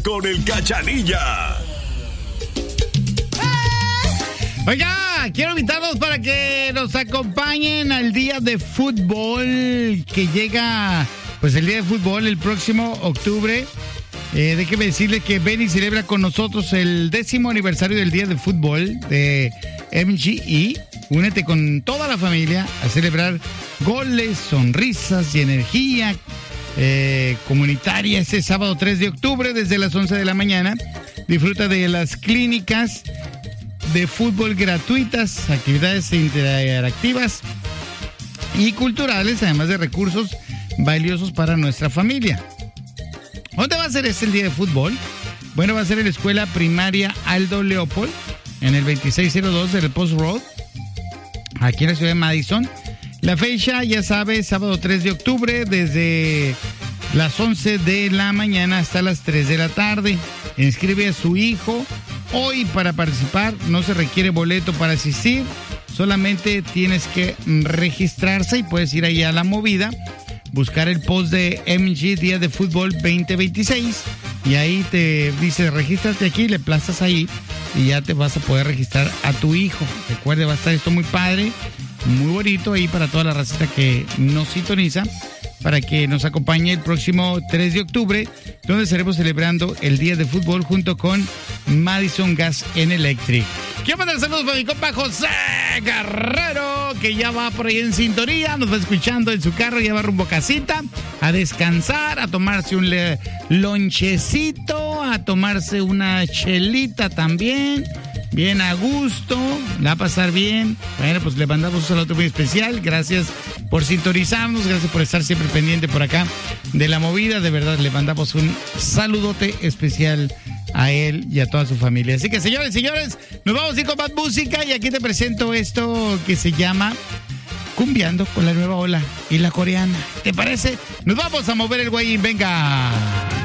con el Cachanilla. Oiga, quiero invitarlos para que nos acompañen al día de fútbol que llega, pues el día de fútbol el próximo octubre. Déjeme decirle que Benny celebra con nosotros el 10º aniversario del día de fútbol de MGE. Únete con toda la familia a celebrar goles, sonrisas y energía comunitaria este sábado 3 de octubre desde las 11 de la mañana. Disfruta de las clínicas de fútbol gratuitas, actividades interactivas y culturales, además de recursos valiosos para nuestra familia. ¿Dónde va a ser el día de fútbol? Bueno, va a ser en la escuela primaria Aldo Leopold, en el 2602 del Post Road, aquí en la ciudad de Madison. La fecha, ya sabes, sábado 3 de octubre, desde las 11 de la mañana hasta las 3 de la tarde. Inscribe a su hijo hoy para participar. No se requiere boleto para asistir, solamente tienes que registrarse y puedes ir ahí a la movida, buscar el post de MG Día de Fútbol 2026 y ahí te dice regístrate aquí, le aplastas ahí y ya te vas a poder registrar a tu hijo. Recuerde, va a estar esto muy padre, muy bonito ahí para toda la racita que nos sintoniza, para que nos acompañe el próximo 3 de octubre, donde estaremos celebrando el Día de Fútbol junto con Madison Gas and Electric. Quiero mandar saludos para mi compa José Guerrero, que ya va por ahí en sintonía, nos va escuchando en su carro, ya va rumbo a casita, a descansar, a tomarse un lonchecito, a tomarse una chelita también, bien a gusto, la va a pasar bien. Bueno, pues le mandamos un saludo muy especial, gracias por sintonizarnos, gracias por estar siempre pendiente por acá de la movida, de verdad le mandamos un saludote especial a él y a toda su familia. Así que señores, nos vamos a ir con más música y aquí te presento esto que se llama Cumbiando con la Nueva Ola y la coreana. ¿Te parece? Nos vamos a mover el güey, venga.